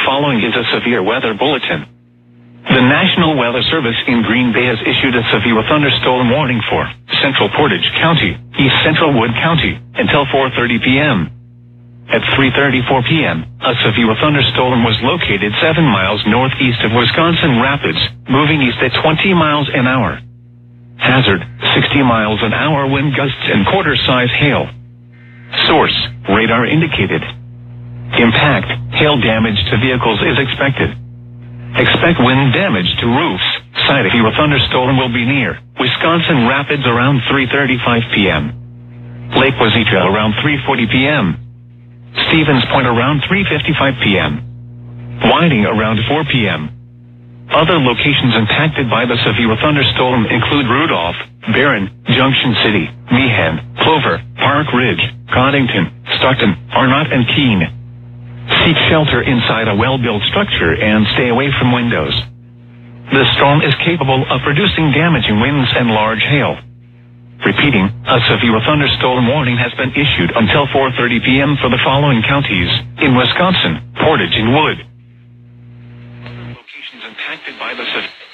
following is a severe weather bulletin. The National Weather Service in Green Bay has issued a severe thunderstorm warning for Central Portage County, East Central Wood County, until 4:30 p.m. At 3:34 p.m., a severe thunderstorm was located 7 miles northeast of Wisconsin Rapids, moving east at 20 miles an hour. Hazard, 60 miles an hour wind gusts and quarter-size hail. Source, radar indicated. Impact, hail damage to vehicles is expected. Expect wind damage to roofs. Site of a thunderstorm will be near Wisconsin Rapids around 3:35 p.m. Lake Wazeecha around 3:40 p.m. Stevens Point around 3:55 p.m. Whiting around 4 p.m. Other locations impacted by the severe thunderstorm include Rudolph, Barron, Junction City, Meehan, Plover, Park Ridge, Coddington, Stockton, Arnott, and Keene. Seek shelter inside a well-built structure and stay away from windows. The storm is capable of producing damaging winds and large hail. Repeating, a severe thunderstorm warning has been issued until 4:30 p.m. for the following counties in Wisconsin: Portage and Wood. Other locations impacted by the severe